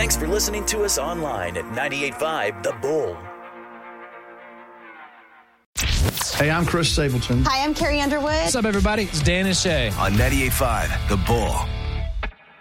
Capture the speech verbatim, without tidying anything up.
Thanks for listening to us online at ninety-eight point five The Bull. Hey, I'm Chris Stapleton. Hi, I'm Carrie Underwood. What's up, everybody? It's Dan and Shay. On ninety-eight point five The Bull.